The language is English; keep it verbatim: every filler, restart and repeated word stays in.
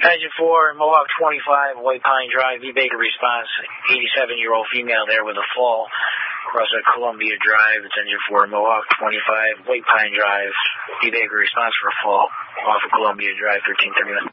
Engine four, Mohawk twenty-five, White Pine Drive, V. Baker response, eighty-seven-year-old female there with a fall across at Columbia Drive. It's Engine four, Mohawk twenty-five, White Pine Drive, V. Baker response for a fall off of Columbia Drive, thirteen thirty-one.